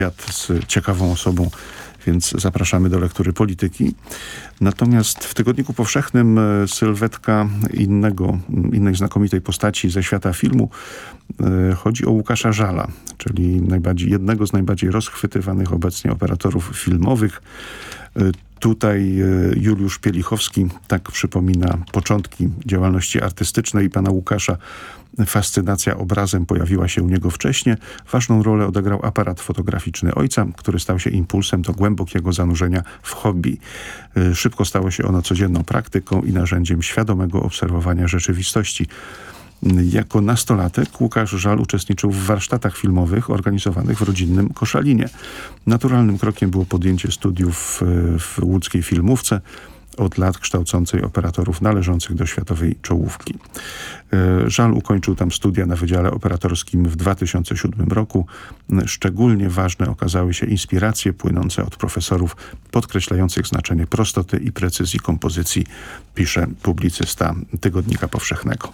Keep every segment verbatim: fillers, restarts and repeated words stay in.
z ciekawą osobą, więc zapraszamy do lektury polityki. Natomiast w Tygodniku Powszechnym sylwetka innego, innej znakomitej postaci ze świata filmu. Chodzi o Łukasza Żala, czyli najbardziej, jednego z najbardziej rozchwytywanych obecnie operatorów filmowych. Tutaj Juliusz Pielichowski tak przypomina początki działalności artystycznej pana Łukasza. Fascynacja obrazem pojawiła się u niego wcześnie. Ważną rolę odegrał aparat fotograficzny ojca, który stał się impulsem do głębokiego zanurzenia w hobby. Szybko stało się ono codzienną praktyką i narzędziem świadomego obserwowania rzeczywistości. Jako nastolatek Łukasz Żal uczestniczył w warsztatach filmowych organizowanych w rodzinnym Koszalinie. Naturalnym krokiem było podjęcie studiów w łódzkiej filmówce, od lat kształcącej operatorów należących do światowej czołówki. Żal ukończył tam studia na Wydziale Operatorskim w dwa tysiące siódmym roku. Szczególnie ważne okazały się inspiracje płynące od profesorów podkreślających znaczenie prostoty i precyzji kompozycji, pisze publicysta Tygodnika Powszechnego.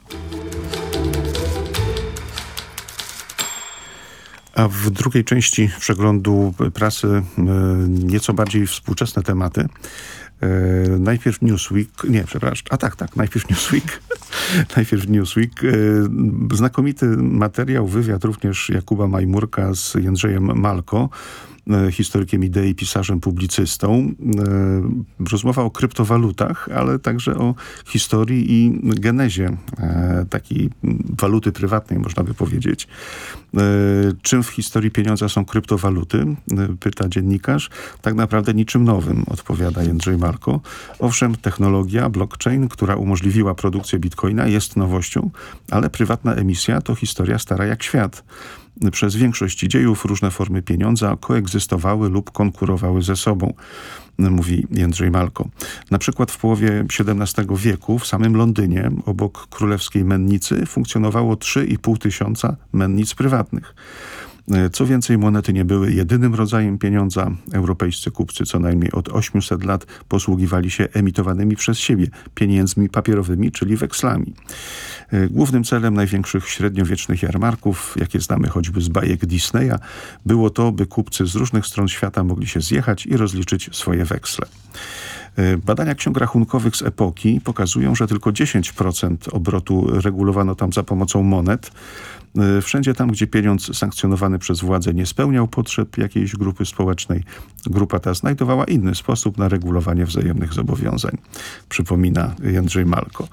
A w drugiej części przeglądu prasy nieco bardziej współczesne tematy. Najpierw Newsweek, nie, przepraszam, a tak, tak, najpierw Newsweek, najpierw Newsweek, znakomity materiał, wywiad również Jakuba Majmurka z Jędrzejem Malko, historykiem idei, pisarzem, publicystą. Rozmowa o kryptowalutach, ale także o historii i genezie takiej waluty prywatnej, można by powiedzieć. Czym w historii pieniądza są kryptowaluty? Pyta dziennikarz. Tak naprawdę niczym nowym, odpowiada Jędrzej Malko. Owszem, technologia blockchain, która umożliwiła produkcję bitcoina, jest nowością, ale prywatna emisja to historia stara jak świat. Przez większość dziejów różne formy pieniądza koegzystowały lub konkurowały ze sobą, mówi Jędrzej Malko. Na przykład w połowie siedemnastego wieku w samym Londynie obok królewskiej mennicy funkcjonowało trzy i pół tysiąca mennic prywatnych. Co więcej, monety nie były jedynym rodzajem pieniądza. Europejscy kupcy co najmniej od ośmiuset lat posługiwali się emitowanymi przez siebie pieniędzmi papierowymi, czyli wekslami. Głównym celem największych średniowiecznych jarmarków, jakie znamy choćby z bajek Disneya, było to, by kupcy z różnych stron świata mogli się zjechać i rozliczyć swoje weksle. Badania ksiąg rachunkowych z epoki pokazują, że tylko dziesięć procent obrotu regulowano tam za pomocą monet. Wszędzie tam, gdzie pieniądz sankcjonowany przez władzę nie spełniał potrzeb jakiejś grupy społecznej, grupa ta znajdowała inny sposób na regulowanie wzajemnych zobowiązań, przypomina Jędrzej Malko.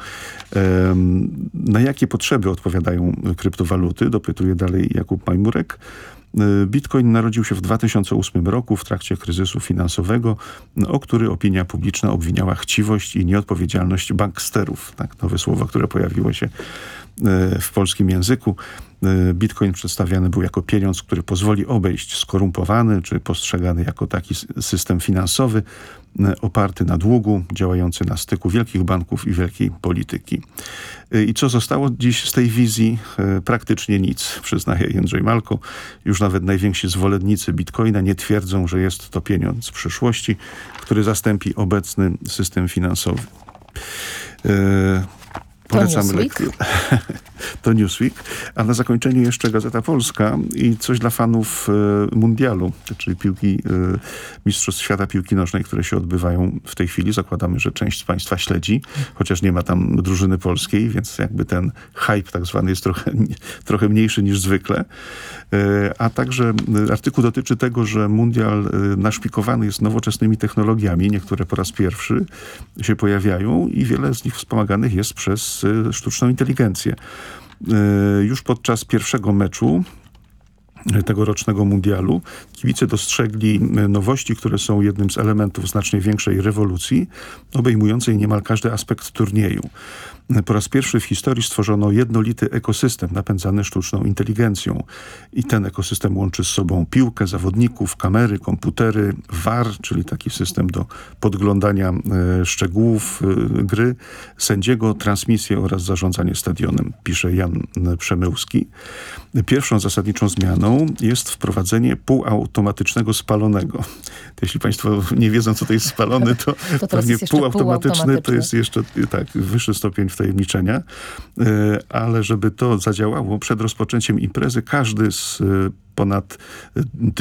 Na jakie potrzeby odpowiadają kryptowaluty? Dopytuje dalej Jakub Majmurek. Bitcoin narodził się w dwa tysiące ósmym roku w trakcie kryzysu finansowego, o który opinia publiczna obwiniała chciwość i nieodpowiedzialność banksterów. Tak, nowe słowo, które pojawiło się w polskim języku. Bitcoin przedstawiany był jako pieniądz, który pozwoli obejść skorumpowany, czy postrzegany jako taki system finansowy oparty na długu, działający na styku wielkich banków i wielkiej polityki. I co zostało dziś z tej wizji? Praktycznie nic, przyznaje Jędrzej Malko. Już nawet najwięksi zwolennicy Bitcoina nie twierdzą, że jest to pieniądz przyszłości, który zastąpi obecny system finansowy. Polecam lekcję. To Newsweek. A na zakończenie jeszcze Gazeta Polska i coś dla fanów e, mundialu, czyli piłki, e, Mistrzostw Świata Piłki Nożnej, które się odbywają w tej chwili. Zakładamy, że część z Państwa śledzi, chociaż nie ma tam drużyny polskiej, więc jakby ten hype tak zwany jest trochę, trochę mniejszy niż zwykle. E, a także artykuł dotyczy tego, że mundial e, naszpikowany jest nowoczesnymi technologiami. Niektóre po raz pierwszy się pojawiają i wiele z nich wspomaganych jest przez e, sztuczną inteligencję. Już podczas pierwszego meczu tegorocznego mundialu kibice dostrzegli nowości, które są jednym z elementów znacznie większej rewolucji, obejmującej niemal każdy aspekt turnieju. Po raz pierwszy w historii stworzono jednolity ekosystem napędzany sztuczną inteligencją. I ten ekosystem łączy z sobą piłkę, zawodników, kamery, komputery, V A R, czyli taki system do podglądania e, szczegółów e, gry, sędziego, transmisję oraz zarządzanie stadionem, pisze Jan Przemyłski. Pierwszą zasadniczą zmianą jest wprowadzenie półautomatycznego spalonego. Jeśli Państwo nie wiedzą, co to jest spalony, to, to pewnie półautomatyczny to jest jeszcze tak wyższy stopień wtajemniczenia, ale żeby to zadziałało przed rozpoczęciem imprezy, każdy z ponad